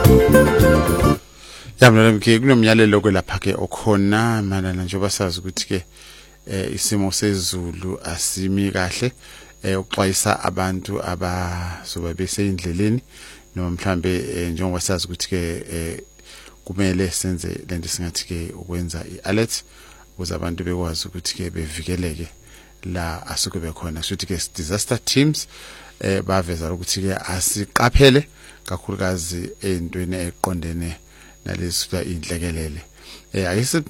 Yamna ke kunomyalelo ke lapha ke okhona malana njengoba sazi ukuthi ke isimo sezulu asimi kahle ukuxwayisa abantu abazoba beseyindleleni noma mhlambe njengoba sazi ukuthi ke kumele senze lento singathi ke ukwenza ialert ukuze abantu bekwazi ukuthi ke bevikeleke la asuke bekhona shothi ke disaster teams baveza ukuthi ke asiqaphele kakhulukazi entweni eqondene nalesitwa inhlekelele